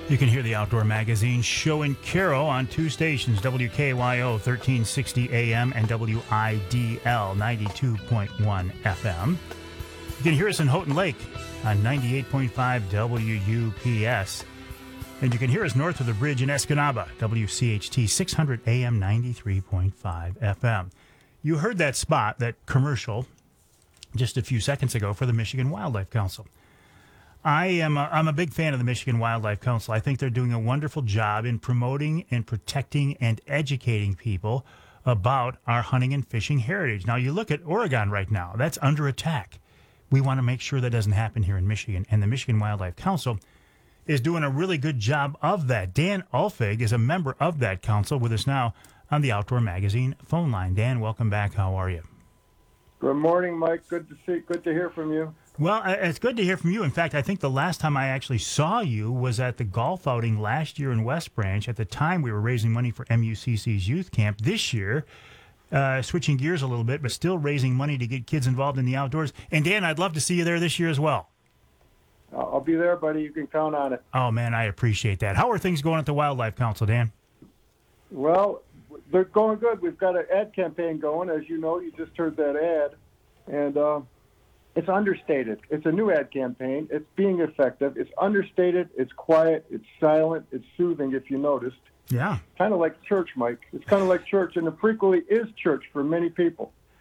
You can hear the Outdoor Magazine show in Caro on two stations, WKYO 1360 AM and WIDL 92.1 FM. You can hear us in Houghton Lake on 98.5 WUPS. And you can hear us north of the bridge in Escanaba, WCHT 600 AM 93.5 FM. You heard that spot, that commercial, just a few seconds ago for the Michigan Wildlife Council. I'm a big fan of the Michigan Wildlife Council. I think they're doing a wonderful job in promoting and protecting and educating people about our hunting and fishing heritage. Now, you look at Oregon right now. That's under attack. We want to make sure that doesn't happen here in Michigan. And the Michigan Wildlife Council is doing a really good job of that. Dan Ulfig is a member of that council with us now on the Outdoor Magazine phone line. Dan, welcome back. How are you? Good morning, Mike. Good to hear from you. Well, it's good to hear from you. In fact, I think the last time I actually saw you was at the golf outing last year in West Branch. At the time, we were raising money for MUCC's youth camp. This year, switching gears a little bit, but still raising money to get kids involved in the outdoors. And, Dan, I'd love to see you there this year as well. I'll be there, buddy. You can count on it. Oh, man, I appreciate that. How are things going at the Wildlife Council, Dan? Well, they're going good. We've got an ad campaign going. As you know, you just heard that ad. And it's understated. It's a new ad campaign. It's being effective. It's understated. It's quiet. It's silent. It's soothing, if you noticed. Yeah. Kind of like church, Mike. It's kind of like church, and it frequently is church for many people.